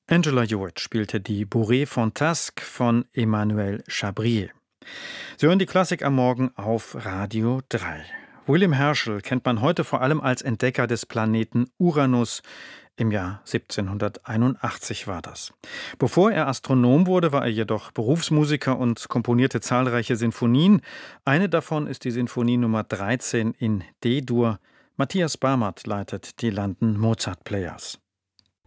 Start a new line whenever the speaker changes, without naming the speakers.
Angela Hewitt spielte die Bourrée Fantasque von Emmanuel Chabrier. Sie hören die Klassik am Morgen auf Radio 3. William Herschel kennt man heute vor allem als Entdecker des Planeten Uranus. Im Jahr 1781 war das. Bevor er Astronom wurde, war er jedoch Berufsmusiker und komponierte zahlreiche Sinfonien. Eine davon ist die Sinfonie Nummer 13 in D-Dur. Matthias Barmert leitet die London Mozart Players.